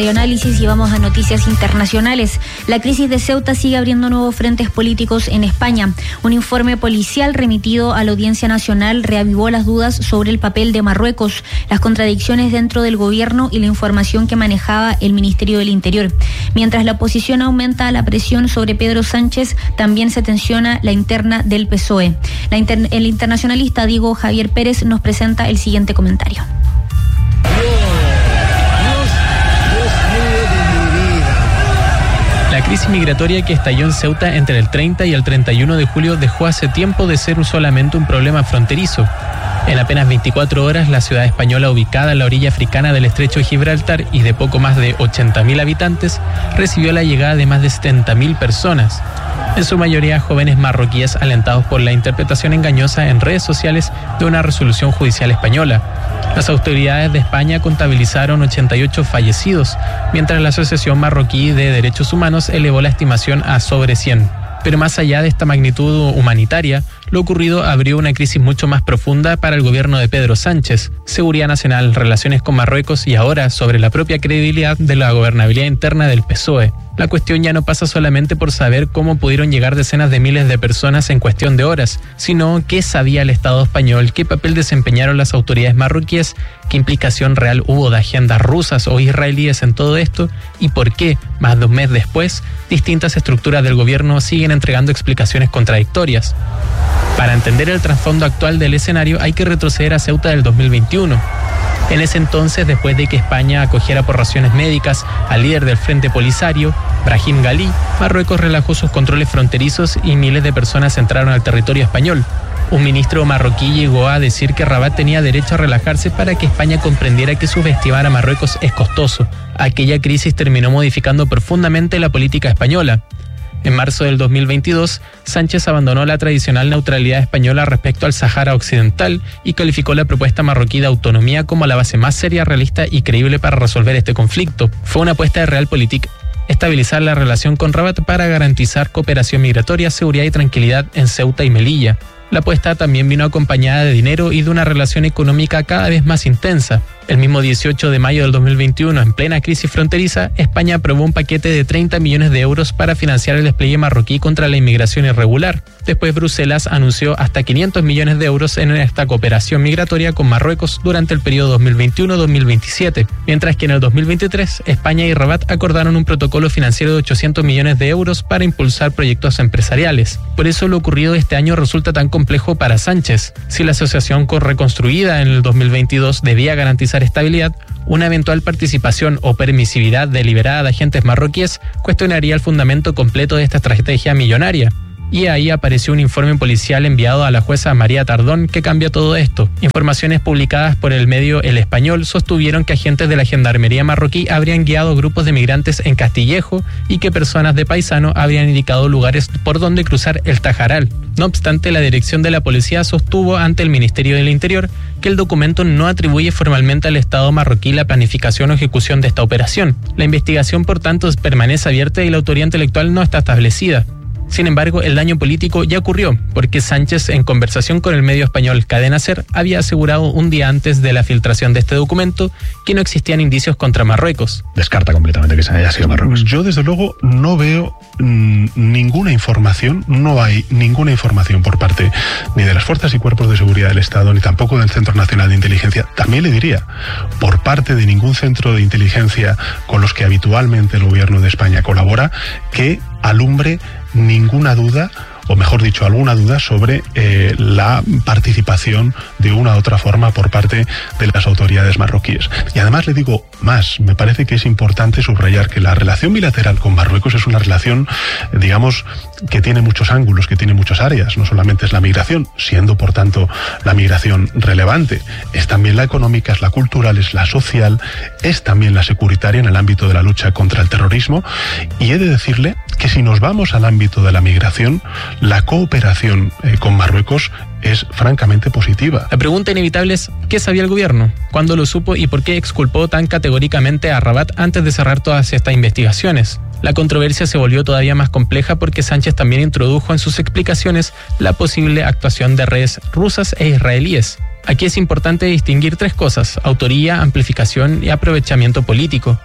Análisis y vamos a noticias internacionales. La crisis de Ceuta sigue abriendo nuevos frentes políticos en España. Un informe policial remitido a la Audiencia Nacional reavivó las dudas sobre el papel de Marruecos, las contradicciones dentro del gobierno y la información que manejaba el Ministerio del Interior. Mientras la oposición aumenta la presión sobre Pedro Sánchez, también se tensiona la interna del PSOE. El internacionalista Diego Javier Pérez nos presenta el siguiente comentario. La crisis migratoria que estalló en Ceuta entre el 30 y el 31 de julio dejó hace tiempo de ser solamente un problema fronterizo. En apenas 24 horas, la ciudad española ubicada en la orilla africana del estrecho de Gibraltar y de poco más de 80.000 habitantes, recibió la llegada de más de 70.000 personas. En su mayoría jóvenes marroquíes alentados por la interpretación engañosa en redes sociales de una resolución judicial española. Las autoridades de España contabilizaron 88 fallecidos, mientras la Asociación Marroquí de Derechos Humanos elevó la estimación a sobre 100. Pero más allá de esta magnitud humanitaria, lo ocurrido abrió una crisis mucho más profunda para el gobierno de Pedro Sánchez, seguridad nacional, relaciones con Marruecos y ahora sobre la propia credibilidad de la gobernabilidad interna del PSOE. La cuestión ya no pasa solamente por saber cómo pudieron llegar decenas de miles de personas en cuestión de horas, sino qué sabía el Estado español, qué papel desempeñaron las autoridades marroquíes, qué implicación real hubo de agendas rusas o israelíes en todo esto y por qué, más de un mes después, distintas estructuras del gobierno siguen entregando explicaciones contradictorias. Para entender el trasfondo actual del escenario hay que retroceder a Ceuta del 2021. En ese entonces, después de que España acogiera por razones médicas al líder del Frente Polisario, Brahim Ghali, Marruecos relajó sus controles fronterizos y miles de personas entraron al territorio español. Un ministro marroquí llegó a decir que Rabat tenía derecho a relajarse para que España comprendiera que subestimar a Marruecos es costoso. Aquella crisis terminó modificando profundamente la política española. En marzo del 2022, Sánchez abandonó la tradicional neutralidad española respecto al Sáhara Occidental y calificó la propuesta marroquí de autonomía como la base más seria, realista y creíble para resolver este conflicto. Fue una apuesta de Realpolitik estabilizar la relación con Rabat para garantizar cooperación migratoria, seguridad y tranquilidad en Ceuta y Melilla. La apuesta también vino acompañada de dinero y de una relación económica cada vez más intensa. El mismo 18 de mayo del 2021, en plena crisis fronteriza, España aprobó un paquete de 30 millones de euros para financiar el despliegue marroquí contra la inmigración irregular. Después, Bruselas anunció hasta 500 millones de euros en esta cooperación migratoria con Marruecos durante el periodo 2021-2027, mientras que en el 2023, España y Rabat acordaron un protocolo financiero de 800 millones de euros para impulsar proyectos empresariales. Por eso lo ocurrido este año resulta tan complejo para Sánchez. Si la asociación reconstruida en el 2022 debía garantizar estabilidad, una eventual participación o permisividad deliberada de agentes marroquíes cuestionaría el fundamento completo de esta estrategia millonaria. Y ahí apareció un informe policial enviado a la jueza María Tardón que cambia todo esto. Informaciones publicadas por el medio El Español sostuvieron que agentes de la Gendarmería marroquí habrían guiado grupos de migrantes en Castillejo y que personas de Paisano habrían indicado lugares por donde cruzar el Tajaral. No obstante, la dirección de la policía sostuvo ante el Ministerio del Interior que el documento no atribuye formalmente al Estado marroquí la planificación o ejecución de esta operación. La investigación, por tanto, permanece abierta y la autoría intelectual no está establecida. Sin embargo, el daño político ya ocurrió, porque Sánchez, en conversación con el medio español Cadena SER, había asegurado un día antes de la filtración de este documento que no existían indicios contra Marruecos. Descarta completamente que se haya sido Marruecos. Yo, desde luego, no veo ninguna información, no hay ninguna información por parte ni de las fuerzas y cuerpos de seguridad del Estado, ni tampoco del Centro Nacional de Inteligencia, también le diría, por parte de ningún centro de inteligencia con los que habitualmente el gobierno de España colabora, que alumbre ninguna duda, o mejor dicho, alguna duda sobre la participación de una u otra forma por parte de las autoridades marroquíes. Y además le digo más, me parece que es importante subrayar que la relación bilateral con Marruecos es una relación, digamos, que tiene muchos ángulos, que tiene muchas áreas. No solamente es la migración, siendo por tanto la migración relevante, es también la económica, es la cultural, es la social, es también la securitaria en el ámbito de la lucha contra el terrorismo. Y he de decirle que si nos vamos al ámbito de la migración, la cooperación con Marruecos es francamente positiva. La pregunta inevitable es, ¿qué sabía el gobierno? ¿Cuándo lo supo y por qué exculpó tan categóricamente a Rabat antes de cerrar todas estas investigaciones? La controversia se volvió todavía más compleja porque Sánchez también introdujo en sus explicaciones la posible actuación de redes rusas e israelíes. Aquí es importante distinguir tres cosas: autoría, amplificación y aprovechamiento político.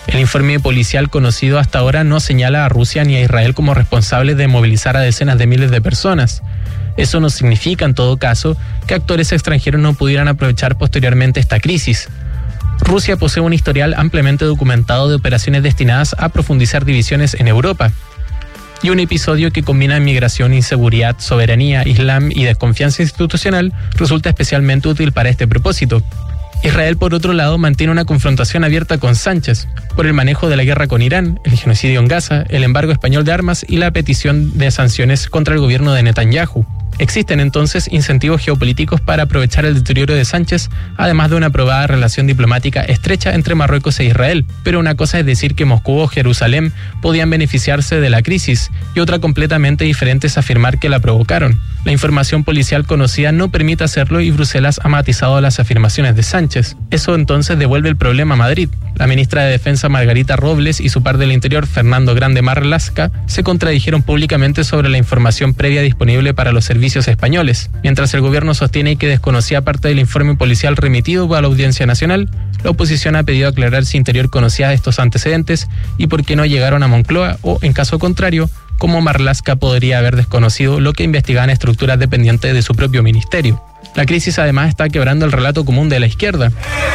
El informe policial conocido hasta ahora no señala a Rusia ni a Israel como responsables de movilizar a decenas de miles de personas. Eso no significa, en todo caso, que actores extranjeros no pudieran aprovechar posteriormente esta crisis. Rusia posee un historial ampliamente documentado de operaciones destinadas a profundizar divisiones en Europa. Y un episodio que combina migración, inseguridad, soberanía, islam y desconfianza institucional resulta especialmente útil para este propósito. Israel, por otro lado, mantiene una confrontación abierta con Sánchez por el manejo de la guerra con Irán, el genocidio en Gaza, el embargo español de armas y la petición de sanciones contra el gobierno de Netanyahu. Existen entonces incentivos geopolíticos para aprovechar el deterioro de Sánchez, además de una probada relación diplomática estrecha entre Marruecos e Israel. Pero una cosa es decir que Moscú o Jerusalén podían beneficiarse de la crisis, y otra completamente diferente es afirmar que la provocaron. La información policial conocida no permite hacerlo y Bruselas ha matizado las afirmaciones de Sánchez. Eso entonces devuelve el problema a Madrid. La ministra de Defensa Margarita Robles y su par del Interior Fernando Grande Marlaska se contradijeron públicamente sobre la información previa disponible para los servicios españoles. Mientras el gobierno sostiene que desconocía parte del informe policial remitido a la Audiencia Nacional, la oposición ha pedido aclarar si Interior conocía estos antecedentes y por qué no llegaron a Moncloa o, en caso contrario, cómo Marlaska podría haber desconocido lo que investigaban estructuras dependientes de su propio ministerio. La crisis además está quebrando el relato común de la izquierda.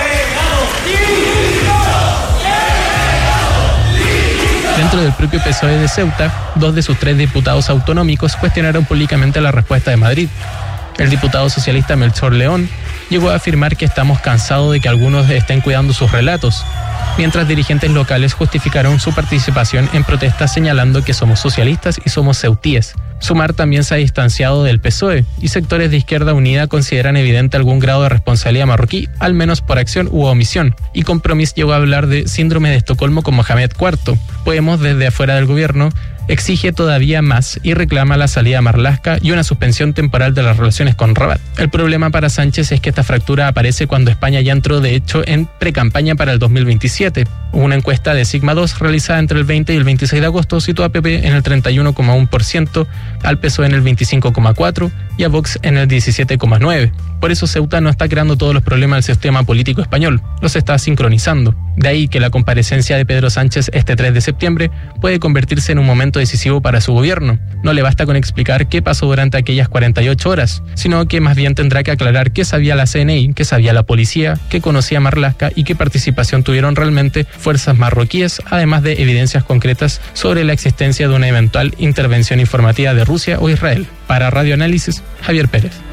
Dentro del propio PSOE de Ceuta, 2 de sus 3 diputados autonómicos cuestionaron públicamente la respuesta de Madrid. El diputado socialista Melchor León llegó a afirmar que estamos cansados de que algunos estén cuidando sus relatos, mientras dirigentes locales justificaron su participación en protestas señalando que somos socialistas y somos ceutíes. Sumar también se ha distanciado del PSOE y sectores de Izquierda Unida consideran evidente algún grado de responsabilidad marroquí, al menos por acción u omisión, y Compromís llegó a hablar de síndrome de Estocolmo con Mohamed IV. Podemos, desde afuera del gobierno, exige todavía más y reclama la salida de Marlaska y una suspensión temporal de las relaciones con Rabat. El problema para Sánchez es que esta fractura aparece cuando España ya entró de hecho en precampaña para el 2027. Una encuesta de Sigma 2 realizada entre el 20 y el 26 de agosto situó a PP en el 31,1%, al PSOE en el 25,4% y a Vox en el 17,9%. Por eso Ceuta no está creando todos los problemas del sistema político español, los está sincronizando. De ahí que la comparecencia de Pedro Sánchez este 3 de septiembre puede convertirse en un momento decisivo para su gobierno. No le basta con explicar qué pasó durante aquellas 48 horas, sino que más bien tendrá que aclarar qué sabía la CNI, qué sabía la policía, qué conocía Marlaska y qué participación tuvieron realmente fuerzas marroquíes, además de evidencias concretas sobre la existencia de una eventual intervención informativa de Rusia o Israel. Para Radio Análisis, Javier Pérez.